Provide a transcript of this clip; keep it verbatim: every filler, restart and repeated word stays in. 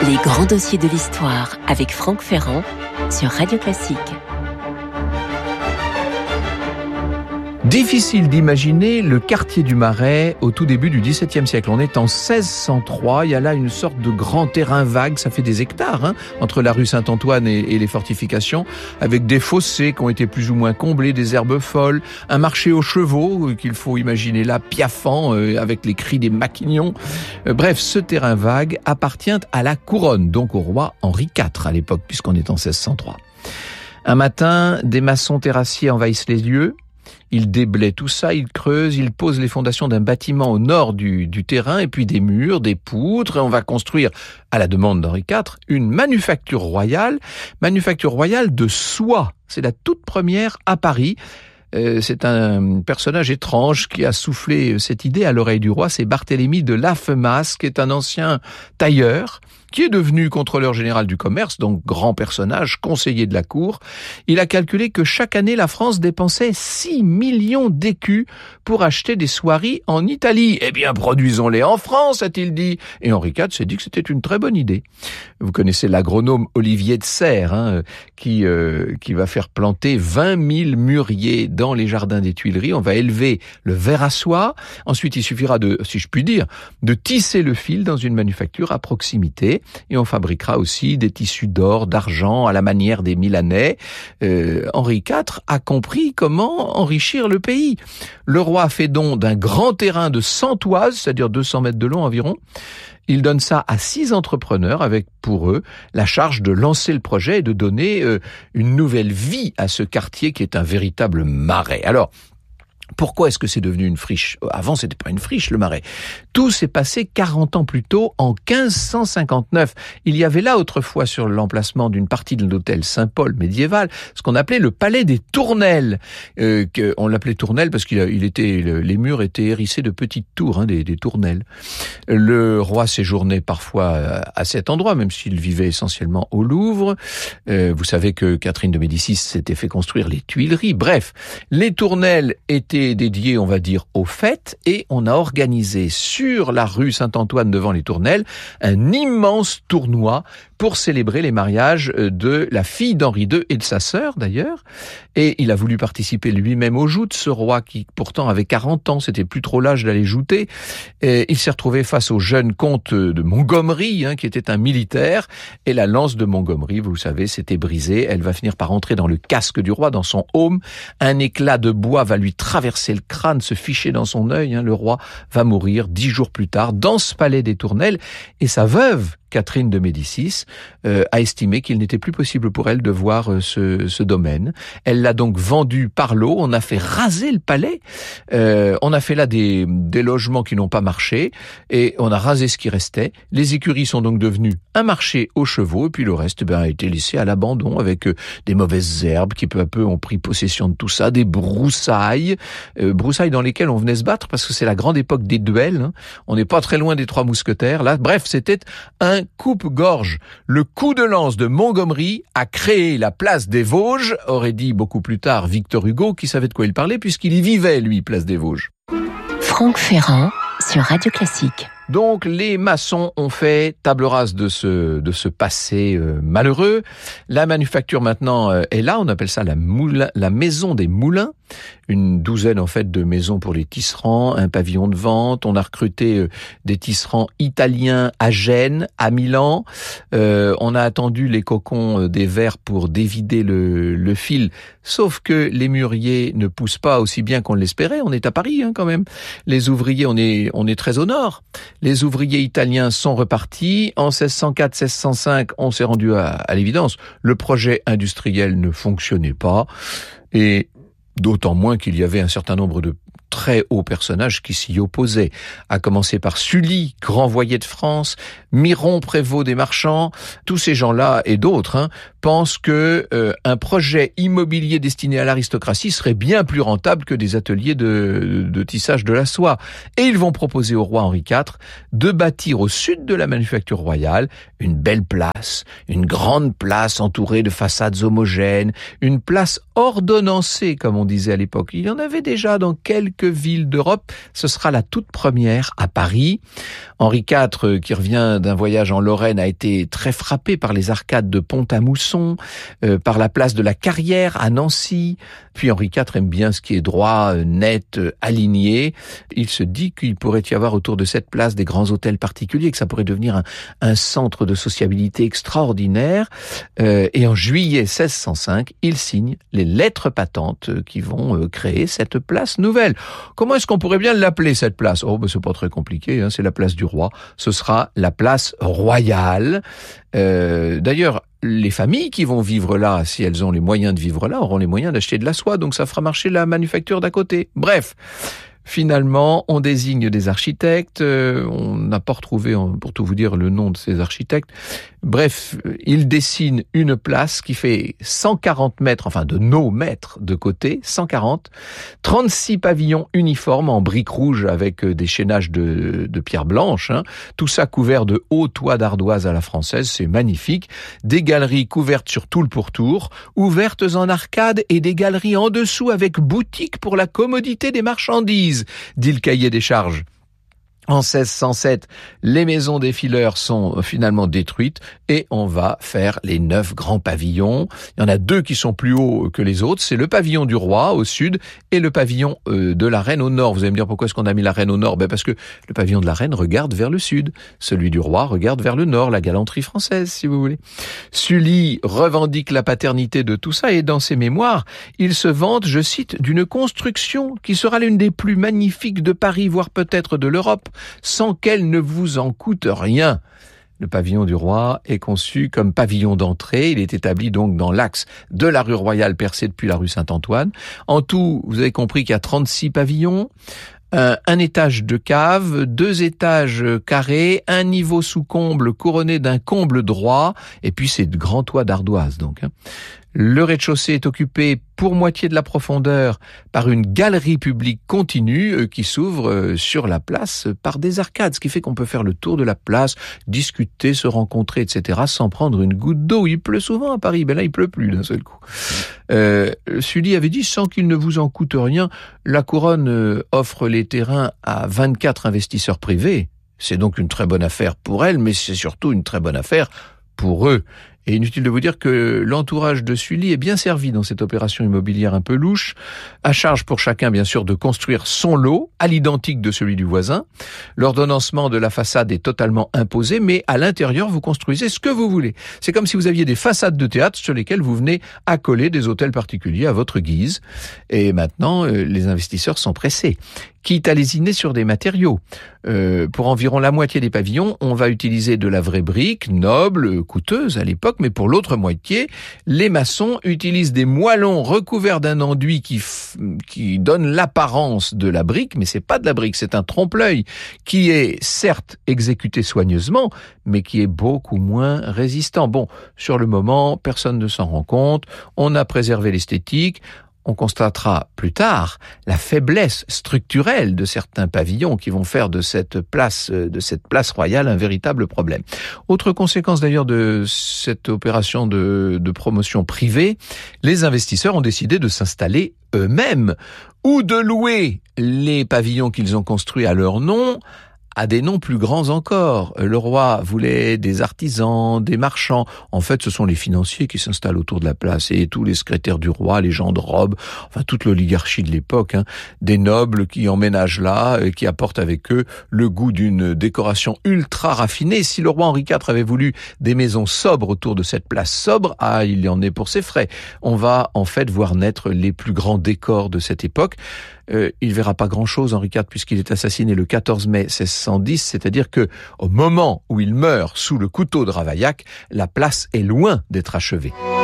Les grands dossiers de l'histoire avec Franck Ferrand sur Radio Classique. Difficile d'imaginer le quartier du Marais au tout début du dix-septième siècle. On est en seize cent trois, il y a là une sorte de grand terrain vague, ça fait des hectares, hein, entre la rue Saint-Antoine et, et les fortifications, avec des fossés qui ont été plus ou moins comblés, des herbes folles, un marché aux chevaux euh, qu'il faut imaginer là, piaffant, euh, avec les cris des maquignons. Euh, bref, ce terrain vague appartient à la couronne, donc au roi Henri quatre à l'époque, puisqu'on est en seize cent trois. Un matin, des maçons terrassiers envahissent les lieux. Ils déblaient tout ça, ils creusent, ils posent les fondations d'un bâtiment au nord du, du terrain, et puis des murs, des poutres, et on va construire, à la demande d'Henri quatre, une manufacture royale, manufacture royale de soie. C'est la toute première à Paris. Euh, c'est un personnage étrange qui a soufflé cette idée à l'oreille du roi, c'est Barthélemy de Laffemas, qui est un ancien tailleur, qui est devenu contrôleur général du commerce, donc grand personnage, conseiller de la cour. Il a calculé que chaque année, la France dépensait six millions d'écus pour acheter des soieries en Italie. Eh bien, produisons-les en France, a-t-il dit. Et Henri quatre s'est dit que c'était une très bonne idée. Vous connaissez l'agronome Olivier de Serres, hein, qui, euh, qui va faire planter vingt mille mûriers dans les jardins des Tuileries. On va élever le ver à soie. Ensuite, il suffira de, si je puis dire, de tisser le fil dans une manufacture à proximité. Et on fabriquera aussi des tissus d'or, d'argent, à la manière des Milanais. Euh, Henri quatre a compris comment enrichir le pays. Le roi fait don d'un grand terrain de cent toises, c'est-à-dire deux cents mètres de long environ. Il donne ça à six entrepreneurs avec, pour eux, la charge de lancer le projet et de donner euh, une nouvelle vie à ce quartier qui est un véritable marais. Alors, pourquoi est-ce que c'est devenu une friche ? Avant, c'était pas une friche, le Marais. Tout s'est passé quarante ans plus tôt, en quinze cent cinquante-neuf. Il y avait là autrefois, sur l'emplacement d'une partie de l'hôtel Saint-Paul médiéval, ce qu'on appelait le palais des Tournelles. Euh, que, on l'appelait Tournelle parce qu'il il était, le, les murs étaient hérissés de petites tours, hein, des, des tournelles. Le roi séjournait parfois à cet endroit, même s'il vivait essentiellement au Louvre. Euh, vous savez que Catherine de Médicis s'était fait construire les Tuileries. Bref, les Tournelles étaient dédié, on va dire, aux fêtes, et on a organisé sur la rue Saint-Antoine devant les Tournelles un immense tournoi pour célébrer les mariages de la fille d'Henri deux et de sa sœur d'ailleurs, et il a voulu participer lui-même aux joutes, ce roi qui pourtant avait quarante ans, c'était plus trop l'âge d'aller jouter, et il s'est retrouvé face au jeune comte de Montgomery, hein, qui était un militaire, et la lance de Montgomery, vous savez, s'était brisée, elle va finir par entrer dans le casque du roi, dans son aume, un éclat de bois va lui traverser le crâne, se ficher dans son œil, hein, le roi va mourir dix jours plus tard dans ce palais des Tournelles, et sa veuve, Catherine de Médicis, euh, a estimé qu'il n'était plus possible pour elle de voir euh, ce, ce domaine. Elle l'a donc vendu par lot, on a fait raser le palais, euh, on a fait là des, des logements qui n'ont pas marché, et on a rasé ce qui restait. Les écuries sont donc devenues un marché aux chevaux, et puis le reste ben, a été laissé à l'abandon, avec euh, des mauvaises herbes qui peu à peu ont pris possession de tout ça, des broussailles, euh, broussailles dans lesquelles on venait se battre, parce que c'est la grande époque des duels, hein. On n'est pas très loin des Trois Mousquetaires, là. Bref, c'était un coupe-gorge. Le coup de lance de Montgomery a créé la place des Vosges, aurait dit beaucoup plus tard Victor Hugo, qui savait de quoi il parlait, puisqu'il y vivait, lui, place des Vosges. Franck Ferrand sur Radio Classique. Donc, les maçons ont fait table rase de ce, de ce passé euh, malheureux. La manufacture, maintenant, euh, est là. On appelle ça la, moulin, la maison des moulins. Une douzaine, en fait, de maisons pour les tisserands, un pavillon de vente. On a recruté euh, des tisserands italiens à Gênes, à Milan. Euh, on a attendu les cocons euh, des vers pour dévider le, le fil. Sauf que les mûriers ne poussent pas aussi bien qu'on l'espérait. On est à Paris, hein, quand même. Les ouvriers, on est, on est très au nord. Les ouvriers italiens sont repartis. En seize cent quatre seize cent cinq, on s'est rendu à, à l'évidence. Le projet industriel ne fonctionnait pas. Et d'autant moins qu'il y avait un certain nombre de très hauts personnages qui s'y opposaient, à commencer par Sully, grand voyer de France, Miron, prévôt des marchands. Tous ces gens-là et d'autres hein, pensent que euh, un projet immobilier destiné à l'aristocratie serait bien plus rentable que des ateliers de, de tissage de la soie. Et ils vont proposer au roi Henri quatre de bâtir au sud de la manufacture royale une belle place, une grande place entourée de façades homogènes, une place ordonnancée, comme on disait à l'époque. Il y en avait déjà dans quelques quelques villes d'Europe. Ce sera la toute première à Paris. Henri quatre, qui revient d'un voyage en Lorraine, a été très frappé par les arcades de Pont-à-Mousson, euh, par la place de la Carrière à Nancy. Puis Henri quatre aime bien ce qui est droit, net, aligné. Il se dit qu'il pourrait y avoir autour de cette place des grands hôtels particuliers, que ça pourrait devenir un, un centre de sociabilité extraordinaire. Euh, et en juillet seize cent cinq, il signe les lettres patentes qui vont euh, créer cette place nouvelle. Comment est-ce qu'on pourrait bien l'appeler, cette place? Oh, ben c'est pas très compliqué, hein, c'est la place du roi. Ce sera la place royale. Euh, d'ailleurs, les familles qui vont vivre là, si elles ont les moyens de vivre là, auront les moyens d'acheter de la soie, donc ça fera marcher la manufacture d'à côté. Bref, finalement, on désigne des architectes, euh, on n'a pas retrouvé, pour tout vous dire, le nom de ces architectes. Bref, ils dessinent une place qui fait cent quarante mètres, enfin de nos mètres de côté, cent quarante, trente-six pavillons uniformes en briques rouges avec des chaînages de, de pierre blanche, hein. Tout ça couvert de hauts toits d'ardoise à la française, c'est magnifique. Des galeries couvertes sur tout le pourtour, ouvertes en arcade et des galeries en dessous avec boutiques pour la commodité des marchandises, dit le cahier des charges. En seize cent sept, les maisons des fileurs sont finalement détruites et on va faire les neuf grands pavillons. Il y en a deux qui sont plus hauts que les autres. C'est le pavillon du roi au sud et le pavillon euh, de la reine au nord. Vous allez me dire pourquoi est-ce qu'on a mis la reine au nord? Ben parce que le pavillon de la reine regarde vers le sud. Celui du roi regarde vers le nord, la galanterie française, si vous voulez. Sully revendique la paternité de tout ça et dans ses mémoires, il se vante, je cite, d'une construction qui sera l'une des plus magnifiques de Paris, voire peut-être de l'Europe, sans qu'elle ne vous en coûte rien. Le pavillon du roi est conçu comme pavillon d'entrée. Il est établi donc dans l'axe de la rue Royale percée depuis la rue Saint-Antoine. En tout, vous avez compris qu'il y a trente-six pavillons, un, un étage de cave, deux étages carrés, un niveau sous comble couronné d'un comble droit, et puis c'est de grands toits d'ardoise donc. Hein. Le rez-de-chaussée est occupé pour moitié de la profondeur par une galerie publique continue qui s'ouvre sur la place par des arcades, ce qui fait qu'on peut faire le tour de la place, discuter, se rencontrer, et cetera sans prendre une goutte d'eau. Il pleut souvent à Paris, ben là il pleut plus d'un seul coup. Euh, Sully avait dit, sans qu'il ne vous en coûte rien, la couronne offre les terrains à vingt-quatre investisseurs privés. C'est donc une très bonne affaire pour elle, mais c'est surtout une très bonne affaire pour eux. Et inutile de vous dire que l'entourage de Sully est bien servi dans cette opération immobilière un peu louche, à charge pour chacun bien sûr de construire son lot, à l'identique de celui du voisin. L'ordonnancement de la façade est totalement imposé, mais à l'intérieur vous construisez ce que vous voulez. C'est comme si vous aviez des façades de théâtre sur lesquelles vous venez accoler des hôtels particuliers à votre guise. Et maintenant, euh, les investisseurs sont pressés, quitte à lésiner sur des matériaux. Euh, pour environ la moitié des pavillons, on va utiliser de la vraie brique, noble, coûteuse à l'époque, mais pour l'autre moitié, les maçons utilisent des moellons recouverts d'un enduit qui, f... qui donne l'apparence de la brique, mais c'est pas de la brique, c'est un trompe-l'œil qui est certes exécuté soigneusement, mais qui est beaucoup moins résistant. Bon, sur le moment, personne ne s'en rend compte, on a préservé l'esthétique. On constatera plus tard la faiblesse structurelle de certains pavillons qui vont faire de cette place, de cette place royale un véritable problème. Autre conséquence d'ailleurs de cette opération de, de promotion privée, les investisseurs ont décidé de s'installer eux-mêmes ou de louer les pavillons qu'ils ont construits à leur nom à des noms plus grands encore. Le roi voulait des artisans, des marchands. En fait, ce sont les financiers qui s'installent autour de la place et tous les secrétaires du roi, les gens de robe, enfin toute l'oligarchie de l'époque, hein, des nobles qui emménagent là, et qui apportent avec eux le goût d'une décoration ultra raffinée. Si le roi Henri quatre avait voulu des maisons sobres autour de cette place sobre, ah, il y en est pour ses frais. On va en fait voir naître les plus grands décors de cette époque. Euh, il verra pas grand-chose, Henri quatre, puisqu'il est assassiné le quatorze mai seize cent dix, c'est-à-dire que au moment où il meurt sous le couteau de Ravaillac, la place est loin d'être achevée.